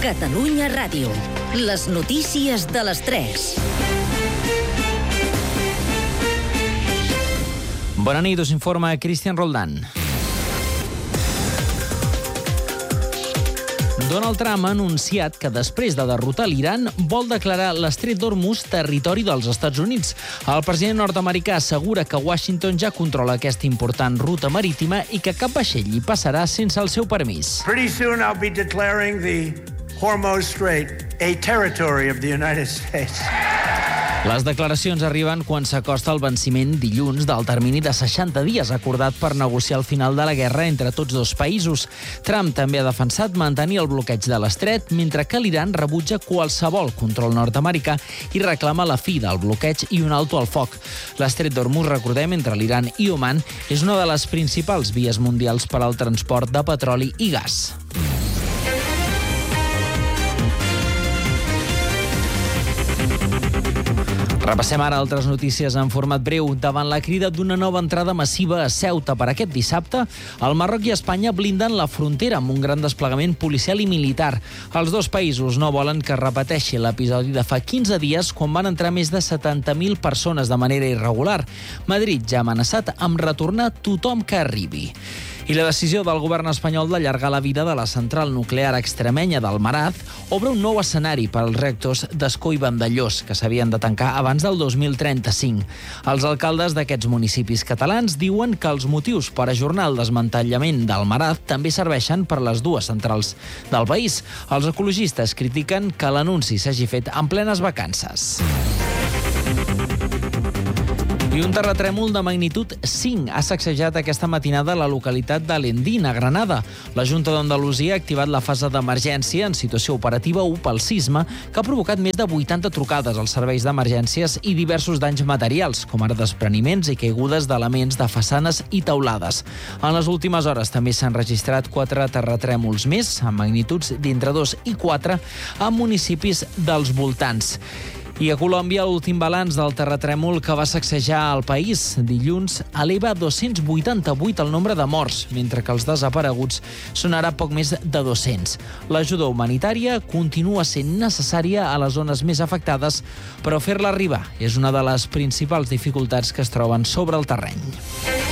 Catalunya Ràdio. Les notícies de les 3. Bona nit, us informa Cristian Roldán. Donald Trump ha anunciat que després de derrotar l'Iran vol declarar l'Estret d'Hormuz territori dels Estats Units. El president nord-americà assegura que Washington ja controla aquesta important ruta marítima i que cap vaixell hi passarà sense el seu permís. Pretty soon I'll be declaring the Hormuz Strait a territory of the United States. Les declaracions arriben quan s'acosta el venciment dilluns del termini de 60 dies acordat per negociar el final de la guerra entre tots dos països. Trump també ha defensat mantenir el bloqueig de l'estret, mentre que l'Iran rebutja qualsevol control nord-americà i reclama la fi del bloqueig i un alto al foc. L'estret d'Hormuz, recordem, entre l'Iran i Oman, és una de les principals vies mundials per al transport de petroli i gas. Repassem ara altres notícies en format breu. Davant la crida d'una nova entrada massiva a Ceuta per aquest dissabte, el Marroc i Espanya blinden la frontera amb un gran desplegament policial i militar. Els dos països no volen que es repeteixi l'episodi de fa 15 dies quan van entrar més de 70.000 persones de manera irregular. Madrid ja ha amenaçat amb retornar tothom que arribi. I la decisió del govern espanyol d'allargar la vida de la central nuclear extremenya d'Almaraz obre un nou escenari per als reactors d'Ascó i Vandellòs, que s'havien de tancar abans del 2035. Els alcaldes d'aquests municipis catalans diuen que els motius per ajornar el desmantellament d'Almaraz també serveixen per les dues centrals del país. Els ecologistes critiquen que l'anunci s'hagi fet en plenes vacances. I un terratrèmol de magnitud 5 ha sacsejat aquesta matinada la localitat d'Alendín, a Granada. La Junta d'Andalusia ha activat la fase d'emergència en situació operativa 1 pel sisme, que ha provocat més de 80 trucades als serveis d'emergències i diversos danys materials, com ara despreniments i caigudes d'elements de façanes i teulades. En les últimes hores també s'han registrat 4 terratrèmols més, amb magnituds d'entre 2 i 4, a municipis dels voltants. I a Colòmbia, l'últim balanç del terratrèmol que va sacsejar el país dilluns eleva a 288 el nombre de morts, mentre que els desapareguts són ara poc més de 200. L'ajuda humanitària continua sent necessària a les zones més afectades, però fer-la arribar és una de les principals dificultats que es troben sobre el terreny.